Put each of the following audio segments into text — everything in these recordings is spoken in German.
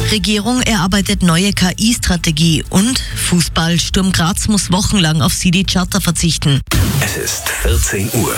Regierung erarbeitet neue KI-Strategie und Fußball. Sturm Graz muss wochenlang auf Sidi Chatta verzichten. Es ist 14 Uhr.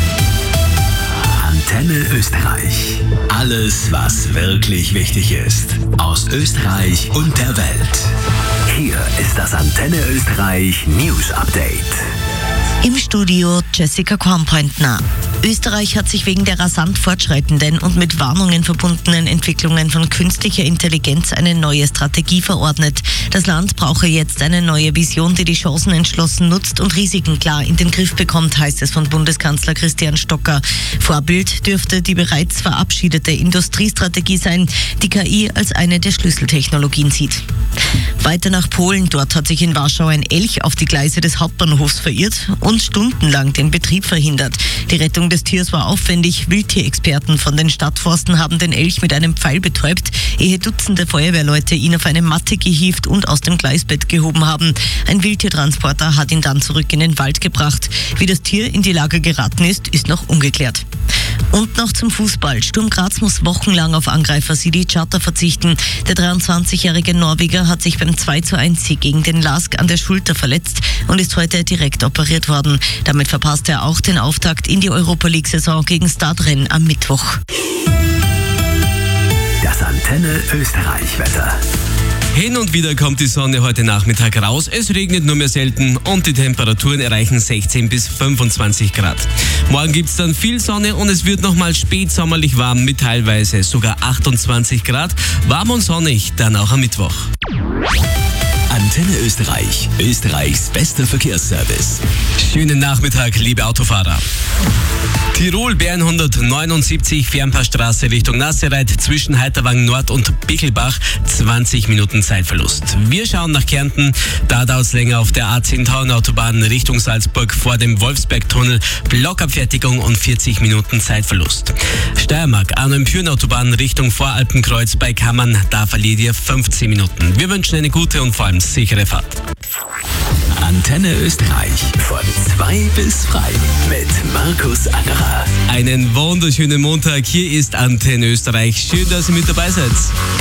Antenne Österreich. Alles, was wirklich wichtig ist. Aus Österreich und der Welt. Hier ist das Antenne Österreich News Update. Im Studio Jessica Kornpointner. Österreich hat sich wegen der rasant fortschreitenden und mit Warnungen verbundenen Entwicklungen von künstlicher Intelligenz eine neue Strategie verordnet. Das Land brauche jetzt eine neue Vision, die die Chancen entschlossen nutzt und Risiken klar in den Griff bekommt, heißt es von Bundeskanzler Christian Stocker. Vorbild dürfte die bereits verabschiedete Industriestrategie sein, die KI als eine der Schlüsseltechnologien sieht. Weiter nach Polen. Dort hat sich in Warschau ein Elch auf die Gleise des Hauptbahnhofs verirrt und stundenlang den Betrieb verhindert. Die Rettung des Tiers war aufwendig. Wildtierexperten von den Stadtforsten haben den Elch mit einem Pfeil betäubt, ehe Dutzende Feuerwehrleute ihn auf eine Matte gehievt und aus dem Gleisbett gehoben haben. Ein Wildtiertransporter hat ihn dann zurück in den Wald gebracht. Wie das Tier in die Lage geraten ist noch ungeklärt. Und noch zum Fußball. Sturm Graz muss wochenlang auf Angreifer Sidi Chatta verzichten. Der 23-jährige Norweger hat sich beim 2:1-Sieg gegen den LASK an der Schulter verletzt und ist heute direkt operiert worden. Damit verpasst er auch den Auftakt in die Europa-League-Saison gegen Stade Rennes am Mittwoch. Das Antenne Österreich-Wetter. Hin und wieder kommt die Sonne heute Nachmittag raus, es regnet nur mehr selten und die Temperaturen erreichen 16 bis 25 Grad. Morgen gibt's dann viel Sonne und es wird nochmal spätsommerlich warm mit teilweise sogar 28 Grad. Warm und sonnig, dann auch am Mittwoch. Antenne Österreich, Österreichs bester Verkehrsservice. Schönen Nachmittag, liebe Autofahrer. Tirol Bern 179 Fernpassstraße Richtung Nassereit zwischen Heiterwang Nord und Bichelbach 20 Minuten Zeitverlust. Wir schauen nach Kärnten, da dauert's länger auf der A10 Tauernautobahn Richtung Salzburg vor dem Wolfsbergtunnel, Blockabfertigung und 40 Minuten Zeitverlust. Steiermark Arnhem-Pürn-Autobahn Richtung Voralpenkreuz bei Kammern, da verliert ihr 15 Minuten. Wir wünschen eine gute und vor allem sichere Fahrt. Antenne Österreich von 2 bis frei mit Markus Angerer. Einen wunderschönen Montag. Hier ist Antenne Österreich. Schön, dass ihr mit dabei seid.